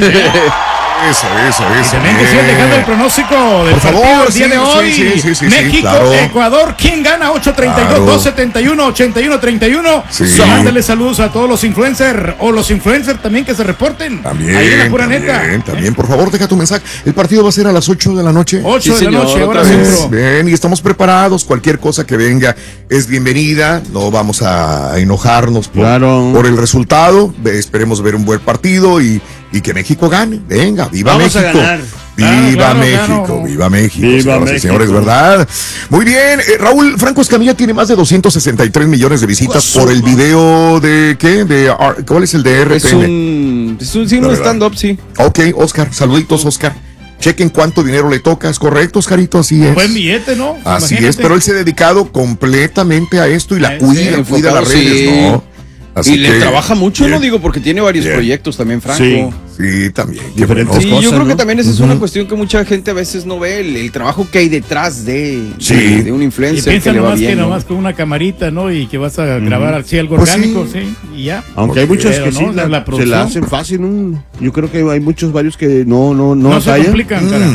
Eso. Y también que sigan dejando el pronóstico del partido el día de hoy. Sí, México, claro. Ecuador, ¿quién gana? 8:32, 2:71, 81-31. Mándale saludos a todos los influencers o los influencers también que se reporten. También, ahí en la pura neta. También, por favor, deja tu mensaje. El partido va a ser a las 8 de la noche. 8 de la noche, ahora centro. Bien, y estamos preparados. Cualquier cosa que venga es bienvenida. No vamos a enojarnos por el resultado. Esperemos ver un buen partido y que México gane. Venga, viva vamos México. A ganar. Viva México, viva México, señoras y señores, ¿verdad? Muy bien, Raúl Franco Escamilla tiene más de 263 millones de visitas por el video de ¿qué? ¿Cuál es el de RTN? Es un stand-up, sí. Ok, Oscar, saluditos, Oscar. Chequen cuánto dinero le toca, ¿es correcto, Oscarito? Así es. Buen billete, ¿no? Así es, pero él se ha dedicado completamente a esto y la cuida las redes, ¿no? Así y le trabaja mucho, no digo, porque tiene varios proyectos también, Franco. Sí, también. Diferentes cosas, yo creo que también esa es una cuestión que mucha gente a veces no ve, el trabajo que hay detrás de un influencer. Y piensa que nomás le va bien, que nomás con una camarita, ¿no? Y que vas a grabar así algo orgánico, sí, y ya. Aunque hay muchos que sí, se la hacen fácil, ¿no? Yo creo que hay varios que no se complican, cara.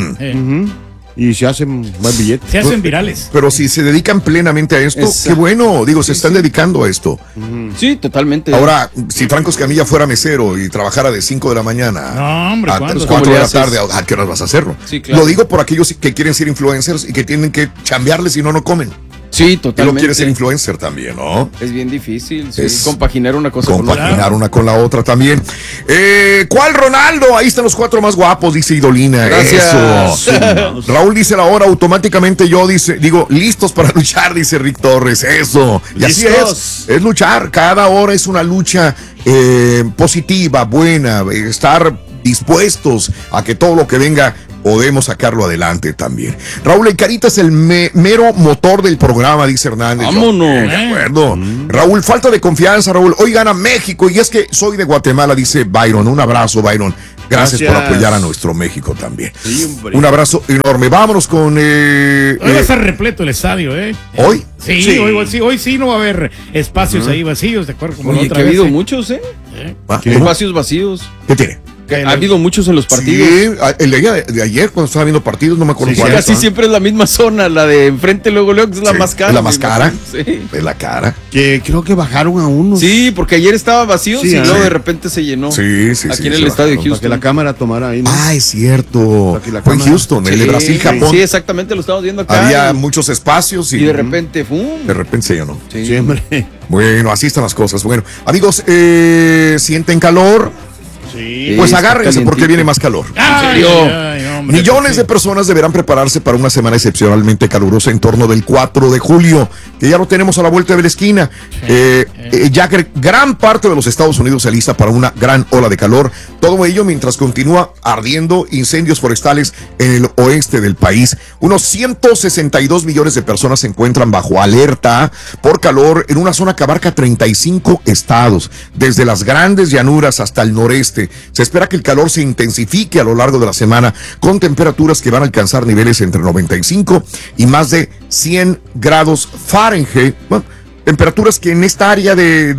Y se hacen buen billete. Se hacen virales. Pero si se dedican plenamente a esto, qué bueno, digo, se están dedicando a esto. Sí, totalmente. Ahora, si Franco Escamilla fuera mesero y trabajara de 5 de la mañana a 4 de la tarde, ¿a qué horas vas a hacerlo? Sí, claro. Lo digo por aquellos que quieren ser influencers y que tienen que chambearles si no comen. Sí, totalmente. Y no quiere ser influencer también, ¿no? Es bien difícil, sí. Compaginar una cosa con otra. Compaginar una con la otra también. ¿Cuál Ronaldo? Ahí están los 4 más guapos, dice Idolina. Gracias. Eso. Raúl dice la hora, automáticamente yo digo, listos para luchar, dice Rick Torres. Eso. Y así es luchar. Cada hora es una lucha positiva, buena, estar dispuestos a que todo lo que venga podemos sacarlo adelante también. Raúl, el Carita es el mero motor del programa, dice Hernández. Vámonos. De acuerdo. Raúl, falta de confianza, Raúl. Hoy gana México y es que soy de Guatemala, dice Byron. Un abrazo, Byron. Gracias por apoyar a nuestro México también. Sí, un abrazo enorme. Vámonos con... hoy va a estar repleto el estadio, ¿eh? ¿Hoy? Sí. Hoy sí no va a haber espacios ahí vacíos, ¿de acuerdo? Como oye, que ha habido muchos, ¿eh? Espacios vacíos. ¿Qué tiene? Ha habido muchos en los partidos. Sí, el día de ayer cuando estaba viendo partidos, no me acuerdo cuál. Casi siempre es la misma zona, la de enfrente, luego que es la más cara. ¿Es la más cara? Sí. Es la cara. Que creo que bajaron a unos. Sí, porque ayer estaba vacío y luego de repente se llenó. Sí. Aquí en el estadio de Houston. Para que la cámara tomara ahí, ¿no? Ah, es cierto. Fue en Houston, el de Brasil-Japón. Sí, exactamente, lo estamos viendo acá. Había muchos espacios y de repente, ¡fum! De repente se llenó. Sí. Siempre. Bueno, así están las cosas. Bueno, amigos, ¿sienten calor? Sí, pues agárrense porque viene más calor. Ay, hombre, millones de personas deberán prepararse para una semana excepcionalmente calurosa en torno del 4 de julio, que ya lo tenemos a la vuelta de la esquina. Ya gran parte de los Estados Unidos se alista para una gran ola de calor. Todo ello mientras continúa ardiendo incendios forestales en el oeste del país. Unos 162 millones de personas se encuentran bajo alerta por calor en una zona que abarca 35 estados, desde las grandes llanuras hasta el noreste. Se espera que el calor se intensifique a lo largo de la semana con temperaturas que van a alcanzar niveles entre 95 y más de 100 grados Fahrenheit. Bueno, temperaturas que en esta área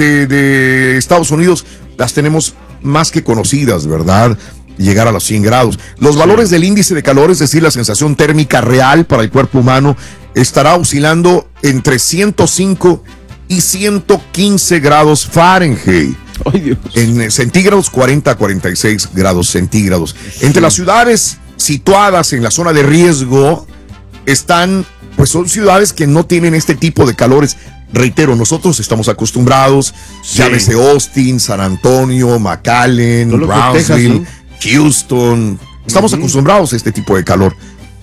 de Estados Unidos las tenemos más que conocidas, ¿verdad? Llegar a los 100 grados. Los valores del índice de calor, es decir, la sensación térmica real para el cuerpo humano, estará oscilando entre 105 y 115 grados Fahrenheit. Ay, Dios. En centígrados, 40 a 46 grados centígrados. Entre las ciudades situadas en la zona de riesgo están, pues son ciudades que no tienen este tipo de calores. Reitero, nosotros estamos acostumbrados, llámese Austin, San Antonio, McAllen, Brownsville, Texas, ¿no? Houston. Estamos acostumbrados a este tipo de calor,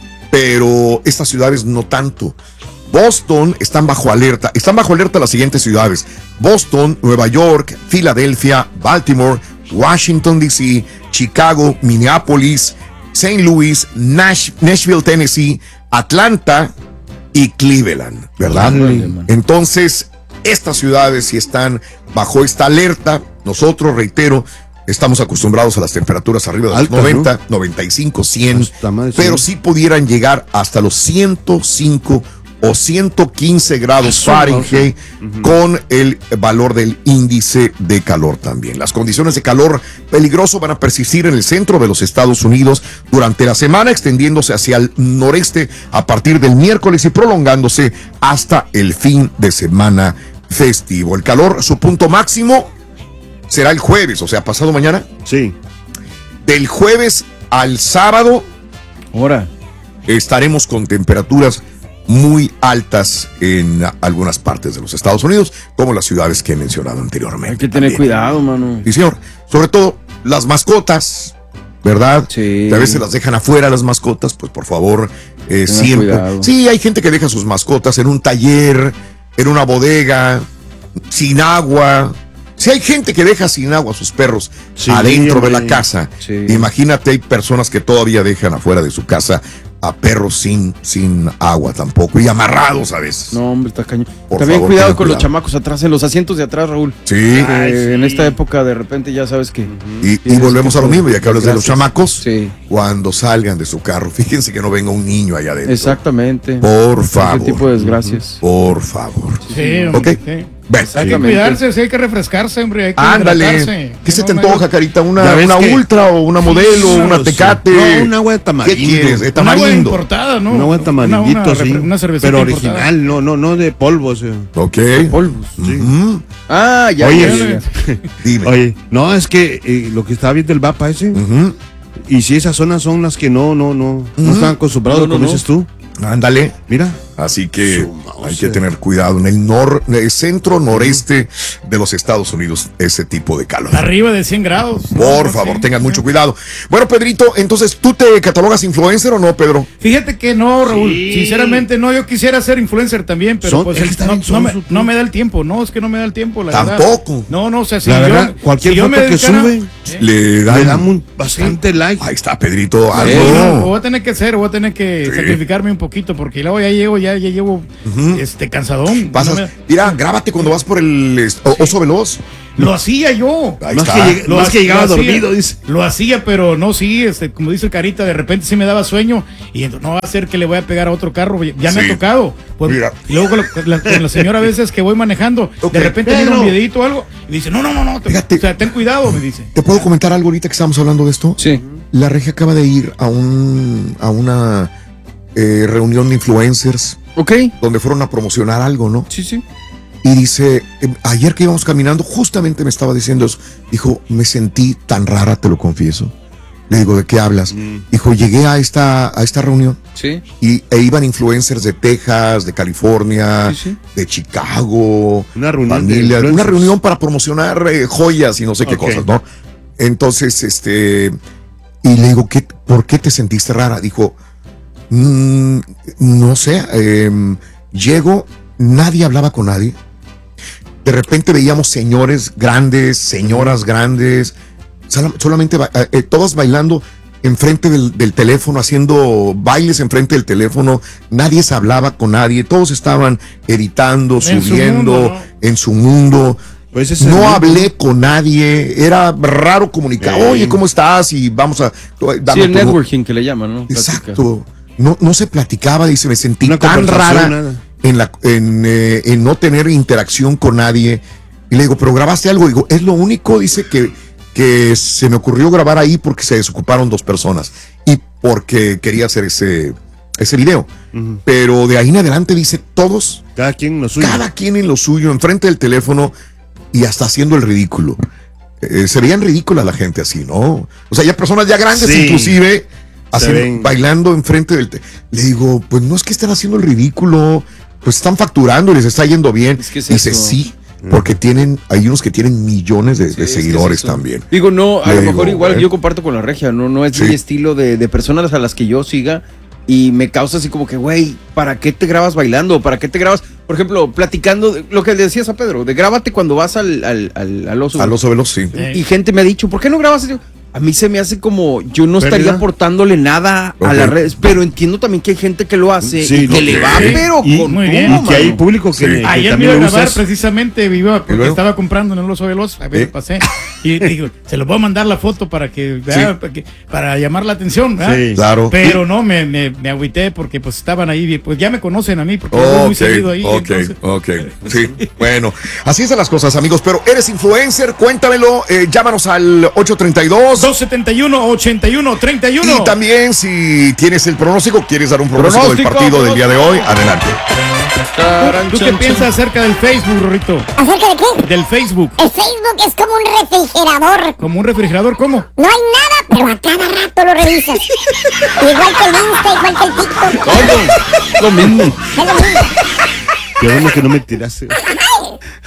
pero estas ciudades no tanto. Boston están bajo alerta las siguientes ciudades: Boston, Nueva York, Filadelfia, Baltimore, Washington DC, Chicago, Minneapolis, St. Louis, Nashville, Tennessee, Atlanta y Cleveland, ¿verdad? Entonces, estas ciudades sí están bajo esta alerta. Nosotros, reitero, estamos acostumbrados a las temperaturas arriba de los 90, ¿no? 95, 100, pero sí pudieran llegar hasta los 105 o 115 grados Fahrenheit con el valor del índice de calor también. Las condiciones de calor peligroso van a persistir en el centro de los Estados Unidos durante la semana, extendiéndose hacia el noreste a partir del miércoles y prolongándose hasta el fin de semana festivo. El calor, su punto máximo será el jueves, o sea, pasado mañana. Sí. Del jueves al sábado, ahora estaremos con temperaturas muy altas en algunas partes de los Estados Unidos, como las ciudades que he mencionado anteriormente. Hay que tener cuidado, mano. Sí, señor. Sobre todo las mascotas, ¿verdad? Sí. Que a veces las dejan afuera las mascotas, pues por favor, siempre. Cuidado. Sí, hay gente que deja sus mascotas en un taller, en una bodega, sin agua. Si hay gente que deja sin agua a sus perros adentro de la casa, imagínate, hay personas que todavía dejan afuera de su casa a perros sin agua tampoco y amarrados a veces. No, hombre, está cañón. Por También favor, cuidado con los chamacos atrás, en los asientos de atrás, Raúl. Sí. En esta época de repente ya sabes que... Y volvemos a lo mismo, ya que hablas de los chamacos, sí, cuando salgan de su carro, fíjense que no venga un niño allá adentro. Exactamente. Por favor. Ese tipo de desgracias. Por favor. Sí, hombre, ¿Ok? sí. Ven. Hay que cuidarse, sí, hay que refrescarse, hombre. Hay que hidratarse. Ándale. ¿Qué se te No, antoja, Carita? ¿Una ultra o una modelo, una tecate? No, un agua de tamarindo. ¿Qué quieres? De Una agua tamarindo. importada, ¿no? Un agua de tamarindito, sí. Una cervecita pero importada. original, no de polvo. Sí. Ok. Polvos. Ujú. Ah, ya. Oye, Dime. Oye, no, es que lo que estaba viendo el mapa ese, Ujú. y si esas zonas son las que no están acostumbrados, como dices tú. Ándale. Mira. Así que hay que tener cuidado en el centro noreste de los Estados Unidos, ese tipo de calor. Arriba de 100 grados. Por favor, tengan mucho cuidado. Bueno, Pedrito, entonces, ¿tú te catalogas influencer o no, Pedro? Fíjate que no, Raúl. Sinceramente, no. Yo quisiera ser influencer también, pero pues no me da el tiempo. No, es que no me da el tiempo, la verdad. Tampoco. No, o sea, si La yo, verdad, cualquier si yo foto me que dedicara- sube, Le le dan. dan bastante like. Ahí está, Pedrito. No, Algo. voy a tener que hacer, voy a tener que sacrificarme un poquito, porque luego ya llevo cansadón. Pasas, No me- mira, grábate cuando vas por el oso veloz. Lo hacía yo. Ahí Más está. que llegaba Lo hacía. dormido, dice. Lo hacía, pero no, sí, como dice el Carita, de repente sí me daba sueño y entonces no va a ser que le voy a pegar a otro carro, ya me Sí. ha tocado. Pues, Mira. y luego con la señora a veces que voy manejando, Ok. de repente mira un videito o algo y dice, no, Fíjate. o sea, ten cuidado, me dice. ¿Te puedo comentar algo ahorita que estamos hablando de esto? Sí. La Regia acaba de ir a una reunión de influencers Ok. donde fueron a promocionar algo, ¿no? Sí. Y dice, ayer que íbamos caminando, justamente me estaba diciendo eso. Dijo, me sentí tan rara, te lo confieso. Le digo, ¿de qué hablas? Dijo, llegué a esta reunión Sí. e iban influencers de Texas, de California, Sí. de Chicago. Una reunión de familias, una influencers. reunión para promocionar joyas y no sé qué Ok. cosas, ¿no? Entonces, y le digo, ¿por qué te sentiste rara? Dijo, no sé, llego, nadie hablaba con nadie. De repente veíamos señores grandes, señoras grandes, solamente todas bailando enfrente del teléfono, haciendo bailes enfrente del teléfono, nadie se hablaba con nadie, todos estaban editando, En su subiendo mundo, ¿no? en su mundo. Pues ese No es- hablé con nadie, era raro comunicar, oye, ¿cómo estás? Y vamos a... Sí, el networking que le llaman, ¿no? Exacto. No se platicaba, dice, me sentí Una tan conversación, rara nada. en no tener interacción con nadie. Y le digo, ¿pero grabaste algo? Digo, es lo único, dice, que se me ocurrió grabar ahí porque se desocuparon 2 personas y porque quería hacer ese video. Pero de ahí en adelante, dice, todos, Cada quien lo suyo. cada quien en lo suyo, enfrente del teléfono y hasta haciendo el ridículo. Se veían ridículas la gente así, ¿no? O sea, ya personas ya grandes Sí. inclusive ven. bailando enfrente del le digo, pues no es que estén haciendo el ridículo, pues están facturando y les está yendo bien. Es que es dice, eso. sí, porque hay unos que tienen millones de seguidores también. Digo, no, a Le lo digo, mejor igual yo comparto con la Regia, no es Sí. mi estilo de personas a las que yo siga y me causa así como que, güey, ¿para qué te grabas bailando? ¿Para qué te grabas, por ejemplo, platicando lo que le decías a Pedro, de grábate cuando vas al oso? A los veloz, sí. Y gente me ha dicho, ¿por qué no grabas? a mí se me hace como yo no estaría aportándole nada a las redes, pero entiendo también que hay gente que lo hace y que le va, pero con muy bien. Y que hay público que ayer me iba a grabar precisamente, porque estaba comprando en el Oso Veloz, a ver, pasé y digo, se los voy a mandar la foto para que vea, para llamar la atención, ¿verdad? Sí, claro. Pero no, me agüité porque pues estaban ahí, pues ya me conocen a mí, porque yo voy muy seguido ahí. Sí, bueno, así es de las cosas, amigos, pero eres influencer, cuéntamelo, llámanos al 832-271-8131. Y también si tienes el pronóstico, quieres dar un pronóstico del partido del día de hoy, adelante. ¿Tú qué piensas acerca del Facebook, Rorrito? ¿Acerca de qué? Del Facebook. El Facebook es como un refrigerador. ¿Como un refrigerador? ¿Cómo? No hay nada, pero a cada rato lo revisas. Igual que el Insta, igual que el TikTok. Lo mismo. Es lo mismo. Qué bueno que no me tiraste.